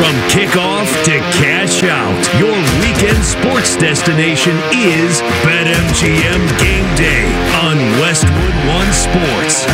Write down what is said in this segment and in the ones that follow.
From kickoff to cash out, your weekend sports destination is BetMGM Game Day on Westwood One Sports.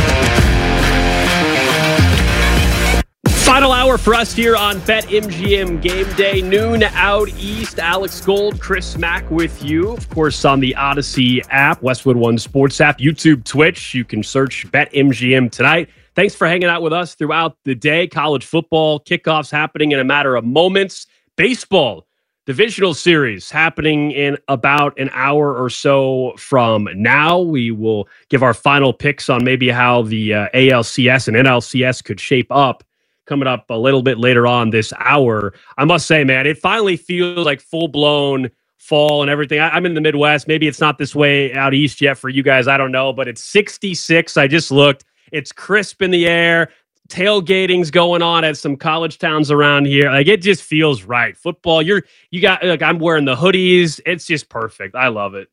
Final hour for us here on BetMGM Game Day, noon out east. Alex Gold, Chris Mack with you. Of course, on the Odyssey app, Westwood One Sports app, YouTube, Twitch. You can search BetMGM tonight. Thanks for hanging out with us throughout the day. College football kickoffs happening in a matter of moments. Baseball divisional series happening in about an hour or so from now. We will give our final picks on maybe how the ALCS and NLCS could shape up coming up a little bit later on this hour. I must say, man, it finally feels like full-blown fall and everything. I'm in the Midwest. Maybe it's not this way out east yet for you guys. I don't know, but it's 66. I just looked. It's crisp in the air. Tailgating's going on at some college towns around here. Like, it just feels right. Football, you got, like, I'm wearing the hoodies. It's just perfect. I love it.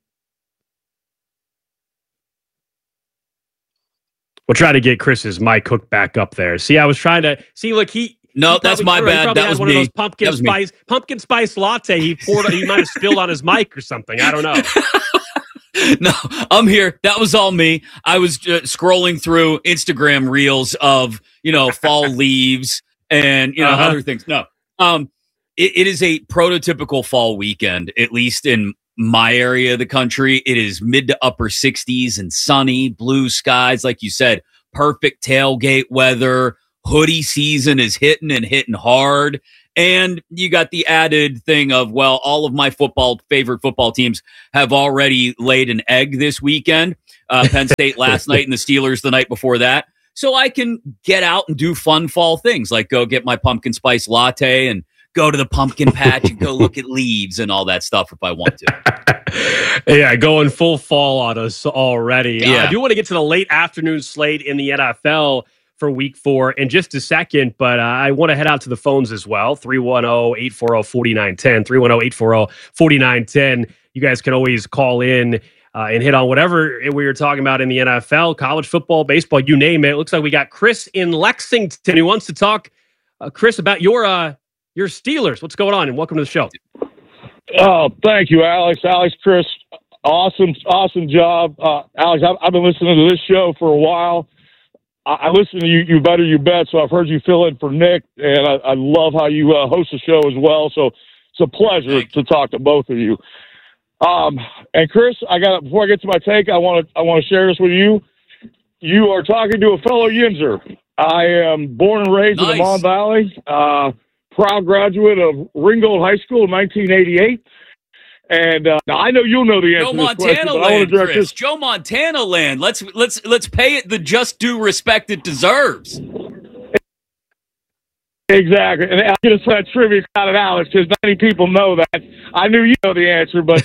We'll try to get Chris's mic hooked back up there. See, I was trying to see. Look, No, that's my bad. That was one me. Of those pumpkin spice latte. He might have spilled on his mic or something. I don't know. No, I'm here. That was all me. I was scrolling through Instagram reels of fall leaves and other things. No, it is a prototypical fall weekend, at least in my area of the country. It is mid to upper 60s and sunny, blue skies, like you said, perfect tailgate weather. Hoodie season is hitting hard. And you got the added thing of, well, all of my favorite football teams have already laid an egg this weekend. Penn State last night and the Steelers the night before that. So I can get out and do fun fall things, like go get my pumpkin spice latte and go to the pumpkin patch and go look at leaves and all that stuff if I want to. Yeah, going full fall on us already. Yeah. I do want to get to the late afternoon slate in the NFL for week 4 in just a second, but I want to head out to the phones as well. 310-840-4910, 310-840-4910. You guys can always call in and hit on whatever we were talking about in the NFL, college football, baseball, you name it. It looks like we got Chris in Lexington who wants to talk, Chris, about your Steelers. What's going on? And welcome to the show. Oh, thank you, Alex. Chris, awesome job. Alex, I've been listening to this show for a while. I listen to you better, you bet. So I've heard you fill in for Nick, and I love how you host the show as well. So it's a pleasure to talk to both of you. And Chris, before I get to my take, I want to share this with you. You are talking to a fellow Yinzer. I am born and raised in the Mon Valley. Proud graduate of Ringgold High School in 1988. And now I know you'll know the answer to this question, but I want to direct Chris. Joe Montana land. Let's pay it the just due respect it deserves. Exactly. And I'm going to say trivia out of Alex because not many people know that. I knew you know the answer, but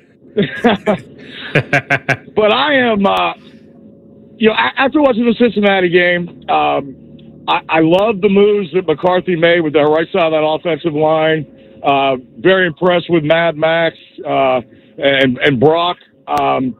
but I am. After watching the Cincinnati game, I love the moves that McCarthy made with the right side of that offensive line. Very impressed with Mad Max and Brock. And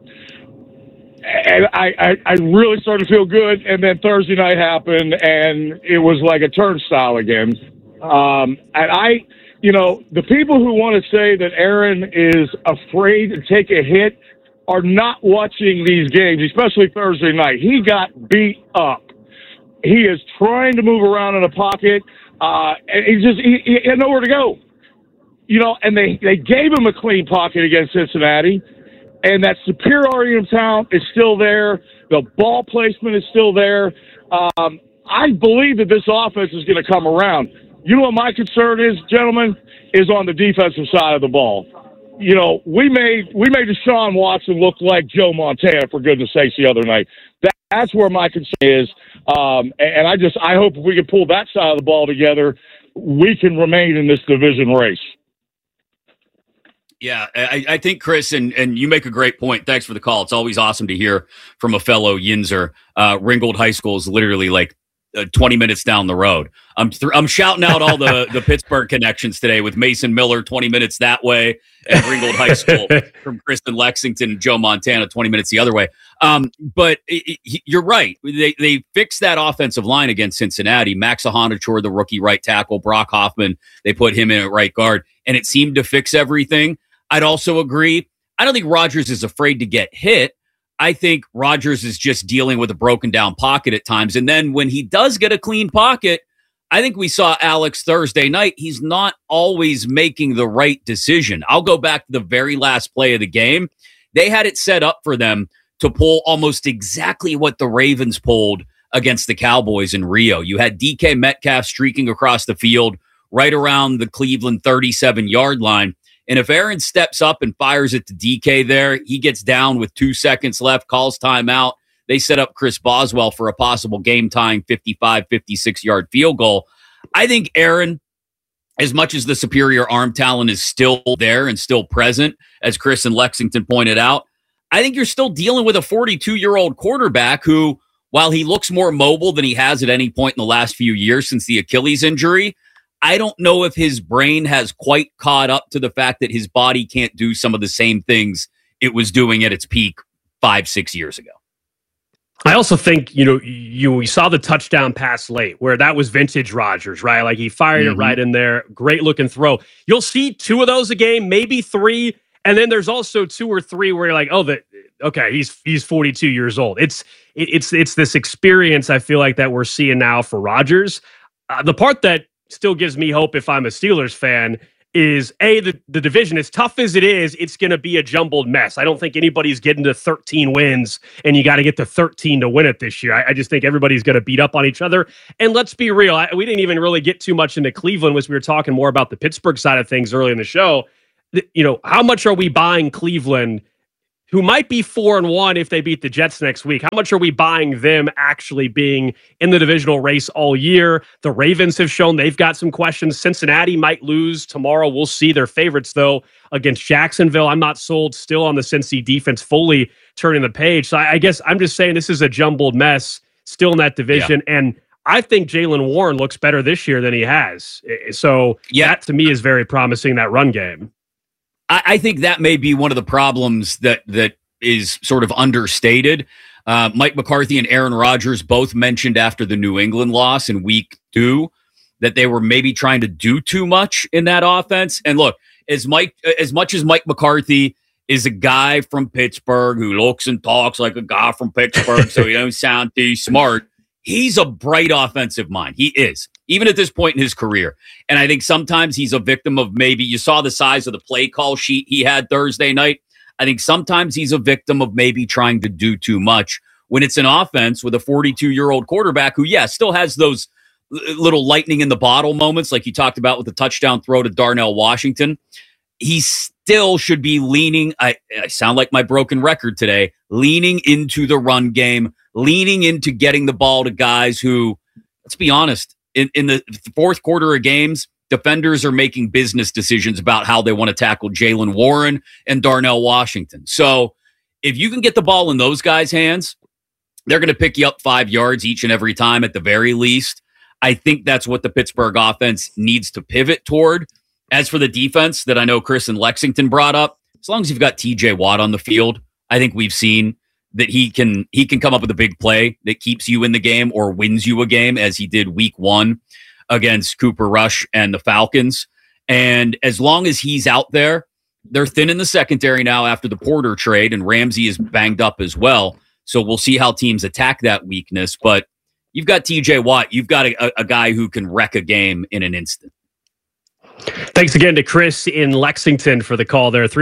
I really started to feel good. And then Thursday night happened, and it was like a turnstile again. And the people who want to say that Aaron is afraid to take a hit are not watching these games, especially Thursday night. He got beat up. He is trying to move around in a pocket, and he had nowhere to go. And they gave him a clean pocket against Cincinnati, and that superiority of talent is still there. The ball placement is still there. I believe that this offense is going to come around. You know what my concern is, gentlemen, is on the defensive side of the ball. We made Deshaun Watson look like Joe Montana, for goodness sakes, the other night. That's where my concern is. And I hope if we can pull that side of the ball together, we can remain in this division race. Yeah, I think, Chris, and you make a great point. Thanks for the call. It's always awesome to hear from a fellow Yinzer. Ringgold High School is literally like 20 minutes down the road. I'm shouting out all the Pittsburgh connections today with Mason Miller, 20 minutes that way, and Ringgold High School from Kristen Lexington and Joe Montana, 20 minutes the other way. But you're right. They fixed that offensive line against Cincinnati. Max Ahanachour, the rookie right tackle, Brock Hoffman, they put him in at right guard, and it seemed to fix everything. I'd also agree. I don't think Rodgers is afraid to get hit. I think Rodgers is just dealing with a broken down pocket at times. And then when he does get a clean pocket, I think we saw Alex Thursday night. He's not always making the right decision. I'll go back to the very last play of the game. They had it set up for them to pull almost exactly what the Ravens pulled against the Cowboys in Rio. You had DK Metcalf streaking across the field right around the Cleveland 37-yard line. And if Aaron steps up and fires it to DK there, he gets down with 2 seconds left, calls timeout. They set up Chris Boswell for a possible game-tying 55, 56-yard field goal. I think Aaron, as much as the superior arm talent is still there and still present, as Chris and Lexington pointed out, I think you're still dealing with a 42-year-old quarterback who, while he looks more mobile than he has at any point in the last few years since the Achilles injury, I don't know if his brain has quite caught up to the fact that his body can't do some of the same things it was doing at its peak 5-6 years ago. I also think, we saw the touchdown pass late where that was vintage Rodgers, right? Like he fired it right in there. Great looking throw. You'll see 2 of those a game, maybe 3. And then there's also 2 or 3 where you're like, he's 42 years old. It's this experience I feel like that we're seeing now for Rodgers. The part that still gives me hope if I'm a Steelers fan is the division, as tough as it is, it's going to be a jumbled mess. I don't think anybody's getting to 13 wins and you got to get to 13 to win it this year. I just think everybody's going to beat up on each other. And let's be real. We didn't even really get too much into Cleveland as we were talking more about the Pittsburgh side of things early in the show. How much are we buying Cleveland, who might be 4-1 if they beat the Jets next week? How much are we buying them actually being in the divisional race all year? The Ravens have shown they've got some questions. Cincinnati might lose tomorrow. We'll see. Their favorites, though, against Jacksonville. I'm not sold still on the Cincy defense fully turning the page. So I guess I'm just saying this is a jumbled mess still in that division. Yeah. And I think Jaylen Warren looks better this year than he has. So that, to me, is very promising, that run game. I think that may be one of the problems that is sort of understated. Mike McCarthy and Aaron Rodgers both mentioned after the New England loss in week 2 that they were maybe trying to do too much in that offense. And look, as much as Mike McCarthy is a guy from Pittsburgh who looks and talks like a guy from Pittsburgh, so he don't sound too smart, he's a bright offensive mind. He is, even at this point in his career. And I think sometimes he's a victim of, maybe you saw the size of the play call sheet he had Thursday night. I think sometimes he's a victim of maybe trying to do too much when it's an offense with a 42-year-old quarterback who, still has those little lightning in the bottle moments like you talked about with the touchdown throw to Darnell Washington. He still should be leaning, I sound like my broken record today, leaning into the run game, leaning into getting the ball to guys who, let's be honest, in the fourth quarter of games, defenders are making business decisions about how they want to tackle Jaylen Warren and Darnell Washington. So if you can get the ball in those guys' hands, they're going to pick you up 5 yards each and every time at the very least. I think that's what the Pittsburgh offense needs to pivot toward. As for the defense that I know Chris and Lexington brought up, as long as you've got TJ Watt on the field, I think we've seen that he can come up with a big play that keeps you in the game or wins you a game, as he did week 1 against Cooper Rush and the Falcons. And as long as he's out there, they're thin in the secondary now after the Porter trade, and Ramsey is banged up as well. So we'll see how teams attack that weakness. But you've got TJ Watt. You've got a guy who can wreck a game in an instant. Thanks again to Chris in Lexington for the call there,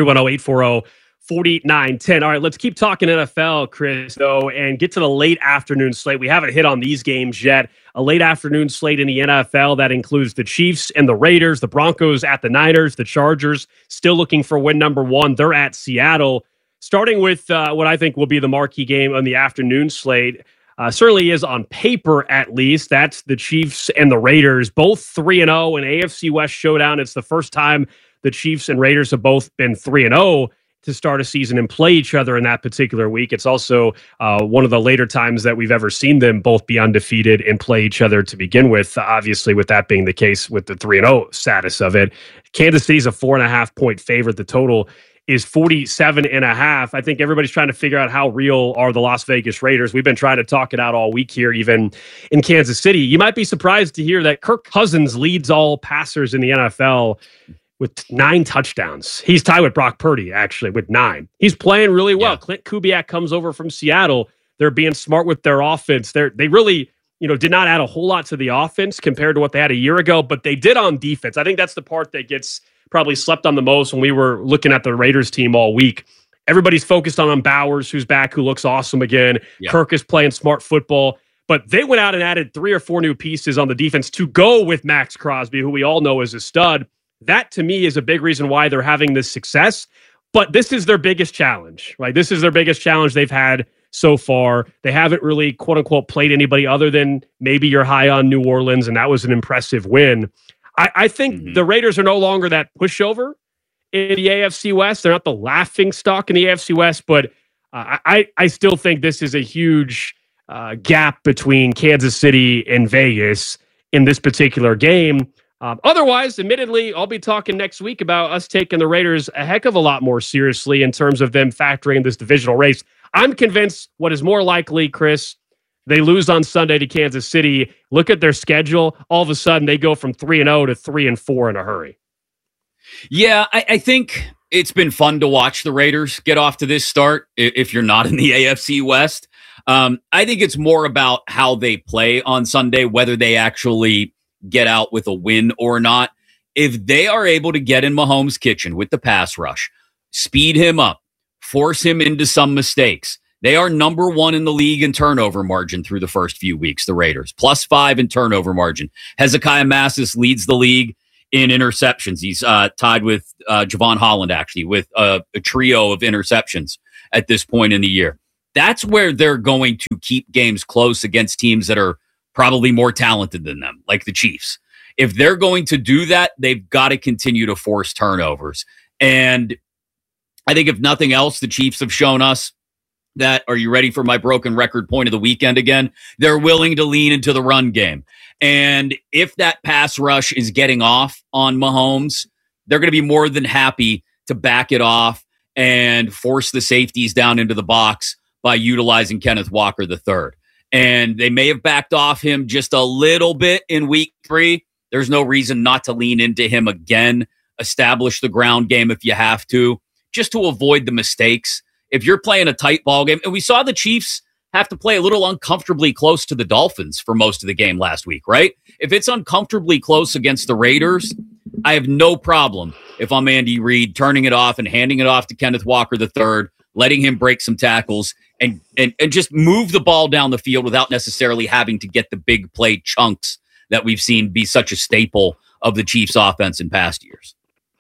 310-840-4910. All right, let's keep talking NFL, Chris, though, and get to the late afternoon slate. We haven't hit on these games yet. A late afternoon slate in the NFL that includes the Chiefs and the Raiders, the Broncos at the Niners, the Chargers still looking for win number 1. They're at Seattle. Starting with what I think will be the marquee game on the afternoon slate, certainly is on paper at least. That's the Chiefs and the Raiders, both 3-0 in AFC West showdown. It's the first time the Chiefs and Raiders have both been 3-0 to start a season and play each other in that particular week. It's also one of the later times that we've ever seen them both be undefeated and play each other to begin with, obviously with that being the case with the 3-0 status of it. Kansas City's a 4.5-point favorite. The total is 47.5. I think everybody's trying to figure out how real are the Las Vegas Raiders. We've been trying to talk it out all week here, even in Kansas City. You might be surprised to hear that Kirk Cousins leads all passers in the NFL with 9 touchdowns. He's tied with Brock Purdy, actually, with 9. He's playing really well. Yeah. Clint Kubiak comes over from Seattle. They're being smart with their offense. They really, did not add a whole lot to the offense compared to what they had a year ago, but they did on defense. I think that's the part that gets probably slept on the most when we were looking at the Raiders team all week. Everybody's focused on Bowers, who's back, who looks awesome again. Yeah. Kirk is playing smart football. But they went out and added 3 or 4 new pieces on the defense to go with Max Crosby, who we all know is a stud. That, to me, is a big reason why they're having this success. But this is their biggest challenge, right? This is their biggest challenge they've had so far. They haven't really, quote-unquote, played anybody other than maybe you're high on New Orleans, and that was an impressive win. I think the Raiders are no longer that pushover in the AFC West. They're not the laughing stock in the AFC West, but I still think this is a huge gap between Kansas City and Vegas in this particular game. Otherwise, admittedly, I'll be talking next week about us taking the Raiders a heck of a lot more seriously in terms of them factoring this divisional race. I'm convinced what is more likely, Chris, they lose on Sunday to Kansas City. Look at their schedule. All of a sudden, they go from 3-0 to 3-4 in a hurry. Yeah, I think it's been fun to watch the Raiders get off to this start if you're not in the AFC West. I think it's more about how they play on Sunday, whether they actually get out with a win or not. If they are able to get in Mahomes' kitchen with the pass rush, speed him up, force him into some mistakes, they are number 1 in the league in turnover margin through the first few weeks, the Raiders. +5 in turnover margin. Hezekiah Massis leads the league in interceptions. He's tied with Javon Holland, actually, with a trio of interceptions at this point in the year. That's where they're going to keep games close against teams that are probably more talented than them, like the Chiefs. If they're going to do that, they've got to continue to force turnovers. And I think if nothing else, the Chiefs have shown us that, are you ready for my broken record point of the weekend again? They're willing to lean into the run game. And if that pass rush is getting off on Mahomes, they're going to be more than happy to back it off and force the safeties down into the box by utilizing Kenneth Walker III. And they may have backed off him just a little bit in week 3. There's no reason not to lean into him again. Establish the ground game if you have to, just to avoid the mistakes. If you're playing a tight ball game, and we saw the Chiefs have to play a little uncomfortably close to the Dolphins for most of the game last week, right? If it's uncomfortably close against the Raiders, I have no problem if I'm Andy Reid turning it off and handing it off to Kenneth Walker III, letting him break some tackles and just move the ball down the field without necessarily having to get the big play chunks that we've seen be such a staple of the Chiefs offense in past years.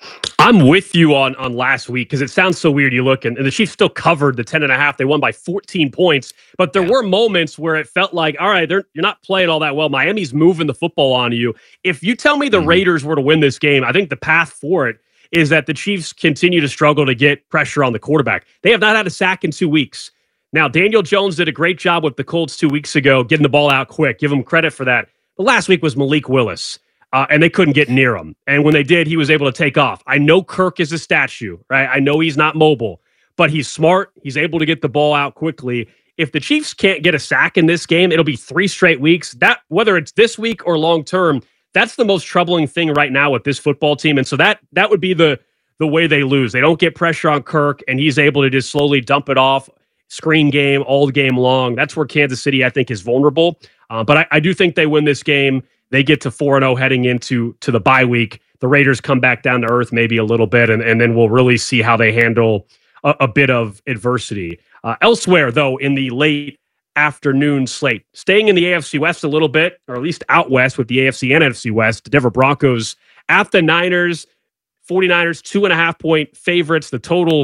I'm with you on last week because it sounds so weird. You look and the Chiefs still covered the 10.5. They won by 14 points, but there were moments where it felt like, all right, you're not playing all that well. Miami's moving the football on you. If you tell me the Raiders were to win this game, I think the path for it is that the Chiefs continue to struggle to get pressure on the quarterback. They have not had a sack in 2 weeks. Now, Daniel Jones did a great job with the Colts 2 weeks ago, getting the ball out quick. Give him credit for that. But last week was Malik Willis, and they couldn't get near him. And when they did, he was able to take off. I know Kirk is a statue, right? I know he's not mobile, but he's smart. He's able to get the ball out quickly. If the Chiefs can't get a sack in this game, it'll be 3 straight weeks. That, whether it's this week or long term, that's the most troubling thing right now with this football team. And so that would be the way they lose. They don't get pressure on Kirk, and he's able to just slowly dump it off. Screen game all game long. That's where Kansas City, I think, is vulnerable. But I do think they win this game. They get to 4-0 heading into the bye week. The Raiders come back down to earth maybe a little bit, and then we'll really see how they handle a bit of adversity. Elsewhere, though, in the late afternoon slate, staying in the AFC West a little bit, or at least out west with the AFC and NFC West, the Denver Broncos at the Niners. 49ers, 2.5-point favorites. The total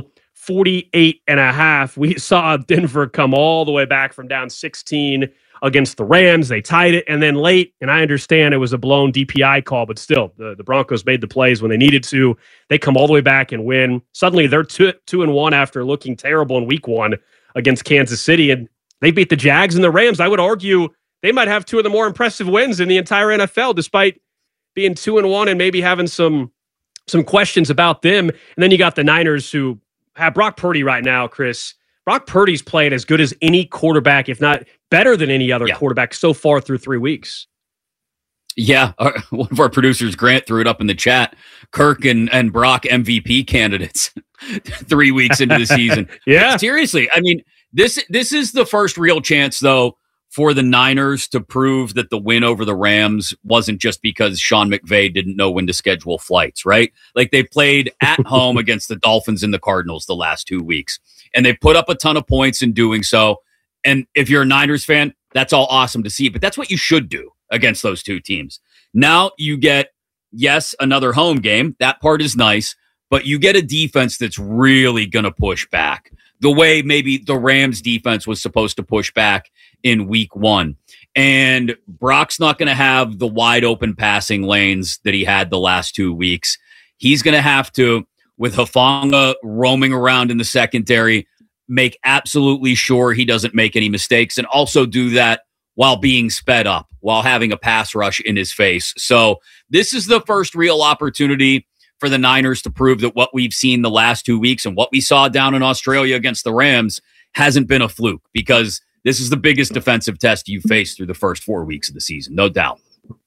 48.5. We saw Denver come all the way back from down 16 against the Rams. They tied it, and then late, and I understand it was a blown DPI call, but still, the Broncos made the plays when they needed to. They come all the way back and win. Suddenly, they're 2-1 after looking terrible in week 1 against Kansas City, and they beat the Jags and the Rams. I would argue they might have 2 of the more impressive wins in the entire NFL, despite being 2-1 and maybe having some questions about them. And then you got the Niners, who have Brock Purdy right now, Chris. Brock Purdy's playing as good as any quarterback, if not better than any other quarterback so far through 3 weeks. Yeah, one of our producers, Grant, threw it up in the chat. Kirk and Brock MVP candidates 3 weeks into the season. Yeah. Seriously, I mean, this is the first real chance, though, for the Niners to prove that the win over the Rams wasn't just because Sean McVay didn't know when to schedule flights, right? Like, they played at home against the Dolphins and the Cardinals the last 2 weeks, and they put up a ton of points in doing so. And if you're a Niners fan, that's all awesome to see, but that's what you should do against those two teams. Now you get, yes, another home game. That part is nice, but you get a defense that's really going to push back the way maybe the Rams defense was supposed to push back in week 1. And Brock's not going to have the wide open passing lanes that he had the last 2 weeks. He's going to have to, with Hufanga roaming around in the secondary, make absolutely sure he doesn't make any mistakes, and also do that while being sped up, while having a pass rush in his face. So this is the first real opportunity for the Niners to prove that what we've seen the last 2 weeks and what we saw down in Australia against the Rams hasn't been a fluke, because this is the biggest defensive test you've faced through the first 4 weeks of the season, no doubt.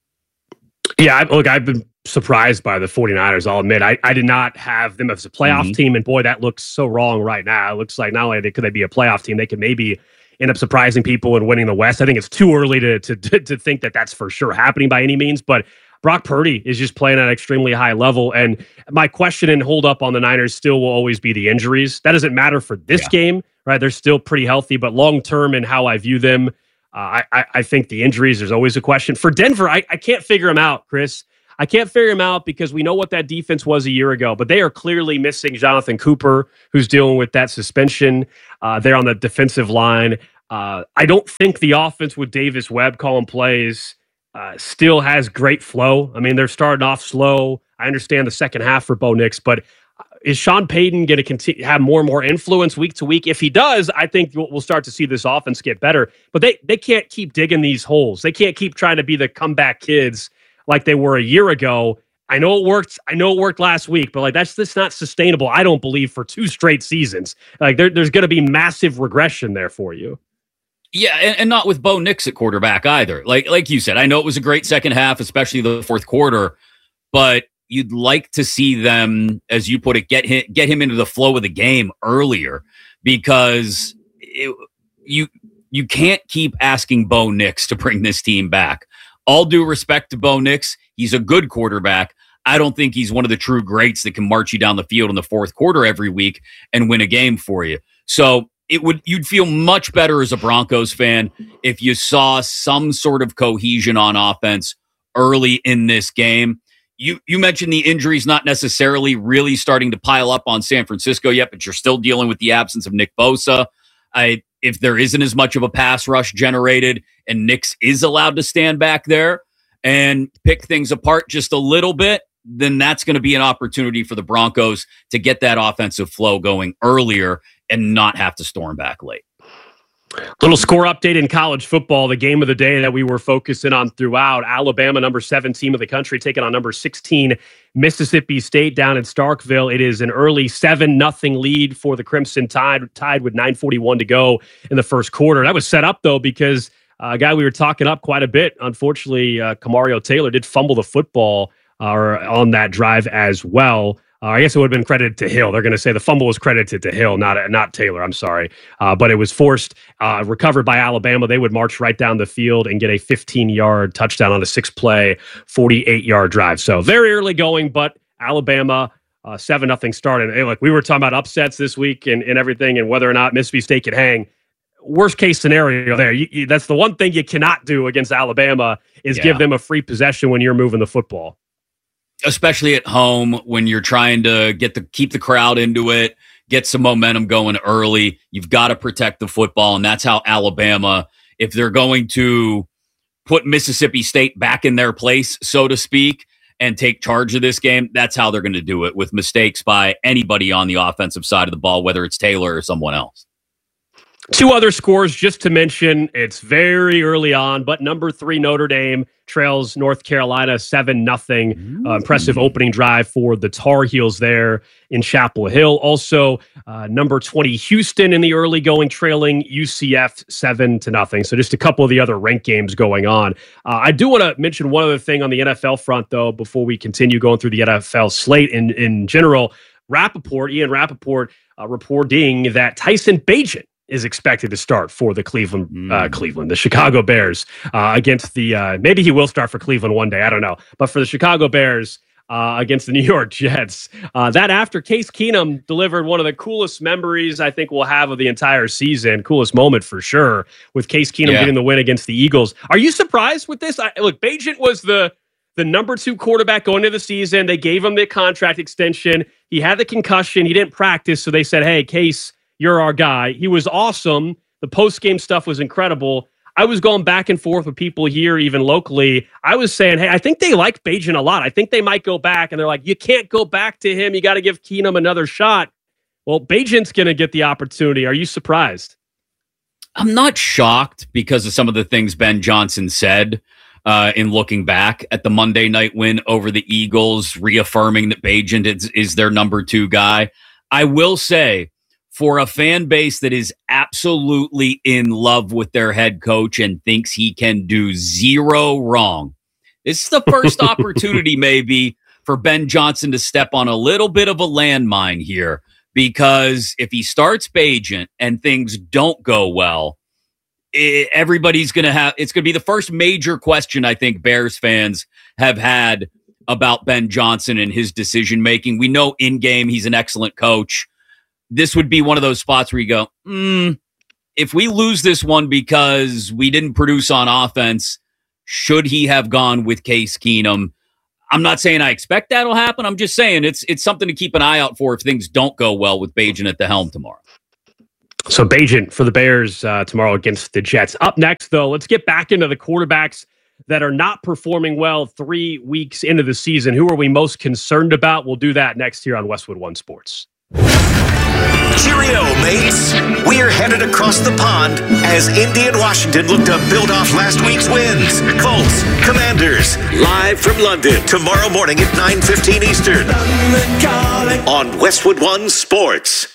Yeah, I've been surprised by the 49ers, I'll admit. I did not have them as a playoff team, and boy, that looks so wrong right now. It looks like not only could they be a playoff team, they could maybe end up surprising people and winning the West. I think it's too early to think that that's for sure happening by any means, but Brock Purdy is just playing at an extremely high level. And my question and hold up on the Niners still will always be the injuries. That doesn't matter for this game, right? They're still pretty healthy, but long-term and how I view them, I think the injuries, there's always a question. For Denver, I can't figure them out, Chris. I can't figure them out because we know what that defense was a year ago, but they are clearly missing Jonathan Cooper, who's dealing with that suspension. They're on the defensive line. I don't think the offense with Davis Webb calling plays still has great flow. I mean, they're starting off slow. I understand the second half for Bo Nix, but is Sean Payton going to continue have more and more influence week to week? If he does, I think we'll start to see this offense get better. But they can't keep digging these holes. They can't keep trying to be the comeback kids like they were a year ago. I know it worked. I know it worked last week, but like that's not sustainable. I don't believe for 2 straight seasons. Like there's going to be massive regression there for you. Yeah, and not with Bo Nix at quarterback either. Like you said, I know it was a great second half, especially the fourth quarter, but you'd like to see them, as you put it, get him into the flow of the game earlier, because you can't keep asking Bo Nix to bring this team back. All due respect to Bo Nix, he's a good quarterback. I don't think he's one of the true greats that can march you down the field in the fourth quarter every week and win a game for you. So you'd feel much better as a Broncos fan if you saw some sort of cohesion on offense early in this game. You mentioned the injuries not necessarily really starting to pile up on San Francisco yet, but you're still dealing with the absence of Nick Bosa. If there isn't as much of a pass rush generated and Nix is allowed to stand back there and pick things apart just a little bit, then that's going to be an opportunity for the Broncos to get that offensive flow going earlier and not have to storm back late. Little score update in college football, the game of the day that we were focusing on throughout. Alabama, number 7 team of the country, taking on number 16 Mississippi State down in Starkville. It is an early 7-0 lead for the Crimson Tide, tied with 9:41 to go in the first quarter. That was set up, though, because a guy we were talking up quite a bit, unfortunately, Kamario Taylor did fumble the football on that drive as well. I guess it would have been credited to Hill. They're going to say the fumble was credited to Hill, not Taylor. I'm sorry. But it was forced, recovered by Alabama. They would march right down the field and get a 15-yard touchdown on a 6-play, 48-yard drive. So very early going, but Alabama, 7-0 start. And hey, look, we were talking about upsets this week and everything and whether or not Mississippi State could hang. Worst case scenario there. That's the one thing you cannot do against Alabama is give them a free possession when you're moving the football. Especially at home when you're trying to keep the crowd into it, get some momentum going early. You've got to protect the football, and that's how Alabama, if they're going to put Mississippi State back in their place, so to speak, and take charge of this game, that's how they're going to do it, with mistakes by anybody on the offensive side of the ball, whether it's Taylor or someone else. Two other scores just to mention. It's very early on, but number 3 Notre Dame trails North Carolina 7-0. Impressive opening drive for the Tar Heels there in Chapel Hill. Also, number 20 Houston in the early going, trailing UCF 7-0. So just a couple of the other ranked games going on. I do want to mention one other thing on the NFL front, though, before we continue going through the NFL slate in general. Ian Rappaport, reporting that Tyson Bagent is expected to start for the the Chicago Bears against the, maybe he will start for Cleveland one day, I don't know. But for the Chicago Bears against the New York Jets, that after Case Keenum delivered one of the coolest memories I think we'll have of the entire season, coolest moment for sure, with Case Keenum getting the win against the Eagles. Are you surprised with this? Look, Bagent was the number 2 quarterback going into the season. They gave him the contract extension. He had the concussion. He didn't practice, so they said, hey, Case, you're our guy. He was awesome. The post-game stuff was incredible. I was going back and forth with people here, even locally. I was saying, hey, I think they like Bagent a lot. I think they might go back. And they're like, you can't go back to him. You got to give Keenum another shot. Well, Bagent's going to get the opportunity. Are you surprised? I'm not shocked because of some of the things Ben Johnson said in looking back at the Monday night win over the Eagles, reaffirming that Bagent is their number 2 guy. I will say, for a fan base that is absolutely in love with their head coach and thinks he can do zero wrong, this is the first opportunity maybe for Ben Johnson to step on a little bit of a landmine here, because if he starts Bagent and things don't go well, everybody's going to have, it's going to be the first major question I think Bears fans have had about Ben Johnson and his decision making. We know in game he's an excellent coach. This would be one of those spots where you go, if we lose this one because we didn't produce on offense, should he have gone with Case Keenum? I'm not saying I expect that'll happen. I'm just saying it's something to keep an eye out for if things don't go well with Bagent at the helm tomorrow. So Bagent for the Bears tomorrow against the Jets. Up next, though, let's get back into the quarterbacks that are not performing well 3 weeks into the season. Who are we most concerned about? We'll do that next here on Westwood One Sports. Cheerio, mates. We're headed across the pond as Indy and Washington look to build off last week's wins. Colts, Commanders, live from London tomorrow morning at 9:15 Eastern on Westwood One Sports.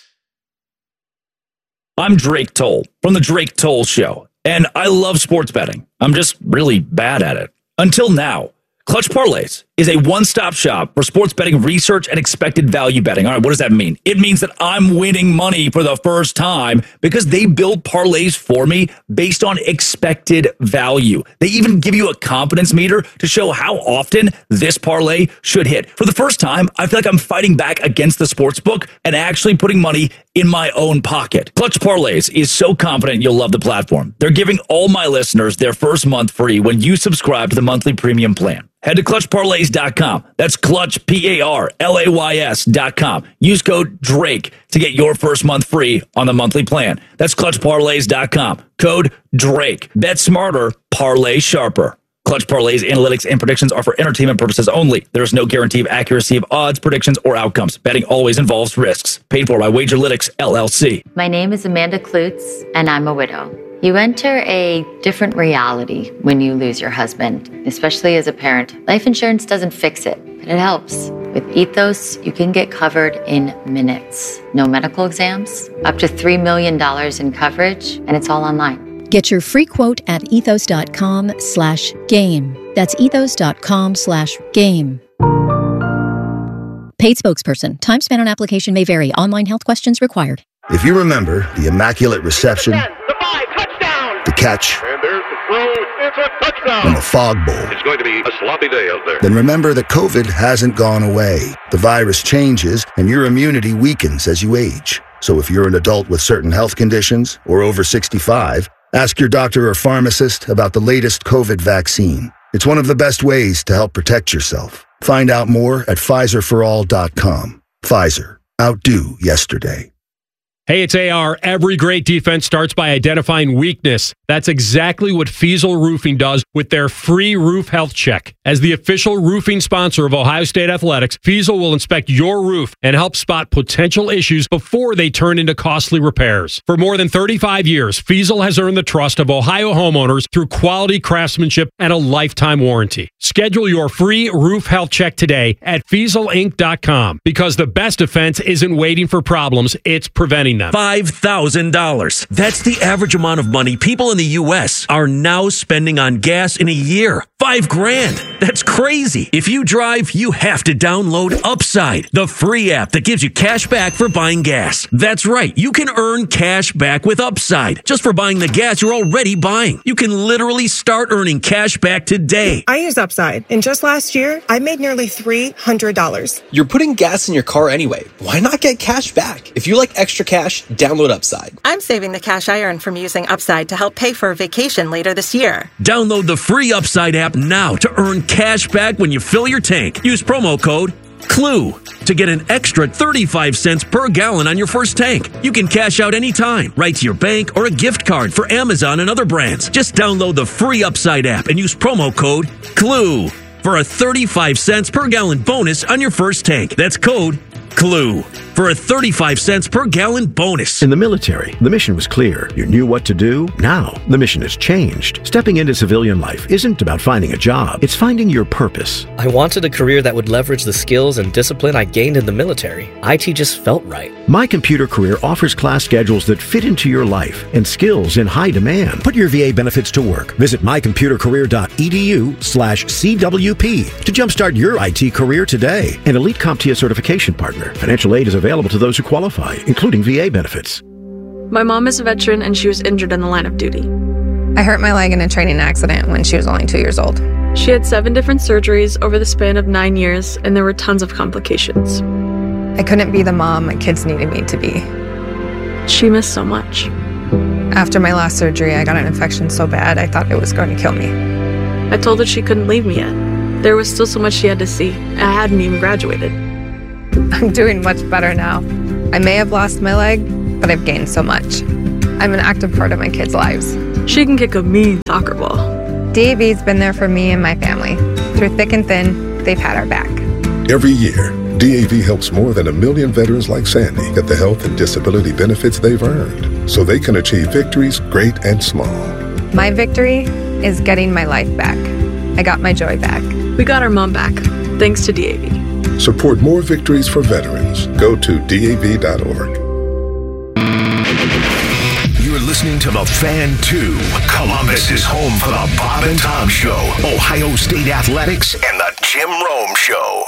I'm Drake Toll from The Drake Toll Show, and I love sports betting. I'm just really bad at it. Until now. Clutch Parlays is a one-stop shop for sports betting research and expected value betting. All right, what does that mean? It means that I'm winning money for the first time because they build parlays for me based on expected value. They even give you a confidence meter to show how often this parlay should hit. For the first time, I feel like I'm fighting back against the sports book and actually putting money in my own pocket. Clutch Parlays is so confident you'll love the platform. They're giving all my listeners their first month free when you subscribe to the monthly premium plan. Head to ClutchParlays.com. That's Clutch, PARLAYS.com. Use code DRAKE to get your first month free on the monthly plan. That's ClutchParlays.com. Code DRAKE. Bet smarter, parlay sharper. Clutch Parlays analytics and predictions are for entertainment purposes only. There is no guarantee of accuracy of odds, predictions, or outcomes. Betting always involves risks. Paid for by Wagerlytics, LLC. My name is Amanda Klutz, and I'm a widow. You enter a different reality when you lose your husband, especially as a parent. Life insurance doesn't fix it, but it helps. With Ethos, you can get covered in minutes. No medical exams, up to $3 million in coverage, and it's all online. Get your free quote at ethos.com/game. That's ethos.com/game. Paid spokesperson. Time spent on application may vary. Online health questions required. If you remember the immaculate reception, the catch, and there's the throw, it's a touchdown, and the fog bowl, it's going to be a sloppy day out there. Then remember that COVID hasn't gone away. The virus changes, and your immunity weakens as you age. So if you're an adult with certain health conditions or over 65, ask your doctor or pharmacist about the latest COVID vaccine. It's one of the best ways to help protect yourself. Find out more at PfizerForAll.com. Pfizer. Outdo yesterday. Hey, it's AR. Every great defense starts by identifying weakness. That's exactly what Fiesel Roofing does with their free roof health check. As the official roofing sponsor of Ohio State Athletics, Fiesel will inspect your roof and help spot potential issues before they turn into costly repairs. For more than 35 years, Fiesel has earned the trust of Ohio homeowners through quality craftsmanship and a lifetime warranty. Schedule your free roof health check today at FieselInc.com, because the best defense isn't waiting for problems, it's preventing them. $5,000. That's the average amount of money people in the U.S. are now spending on gas in a year. $5,000. That's crazy. If you drive, you have to download Upside, the free app that gives you cash back for buying gas. That's right. You can earn cash back with Upside just for buying the gas you're already buying. You can literally start earning cash back today. I use Upside, and just last year, I made nearly $300. You're putting gas in your car anyway. Why not get cash back? If you like extra cash, download Upside. I'm saving the cash I earn from using Upside to help pay for a vacation later this year. Download the free Upside app now to earn cash back when you fill your tank. Use promo code CLUE to get an extra 35 cents per gallon on your first tank. You can cash out anytime, right to your bank or a gift card for Amazon and other brands. Just download the free Upside app and use promo code CLUE for a 35 cents per gallon bonus on your first tank. That's code CLUE for a 35 cents per gallon bonus. In the military, the mission was clear. You knew what to do. Now, the mission has changed. Stepping into civilian life isn't about finding a job. It's finding your purpose. I wanted a career that would leverage the skills and discipline I gained in the military. IT just felt right. My Computer Career offers class schedules that fit into your life and skills in high demand. Put your VA benefits to work. Visit mycomputercareer.edu/CWP to jumpstart your IT career today. An elite CompTIA certification partner. Financial aid is available to those who qualify, including VA benefits. My mom is a veteran and she was injured in the line of duty. I hurt my leg in a training accident when she was only 2 years old. She had 7 different surgeries over the span of 9 years, and there were tons of complications. I couldn't be the mom my kids needed me to be. She missed so much. After my last surgery, I got an infection so bad I thought it was going to kill me. I told her she couldn't leave me yet. There was still so much she had to see. I hadn't even graduated. I'm doing much better now. I may have lost my leg, but I've gained so much. I'm an active part of my kids' lives. She can kick a mean soccer ball. DAV's been there for me and my family. Through thick and thin, they've had our back. Every year, DAV helps more than 1 million veterans like Sandy get the health and disability benefits they've earned, so they can achieve victories great and small. My victory is getting my life back. I got my joy back. We got our mom back, thanks to DAV. Support more victories for veterans. Go to DAV.org. You're listening to The Fan 2. Columbus is home for the Bob and Tom Show, Ohio State Athletics, and the Jim Rome Show.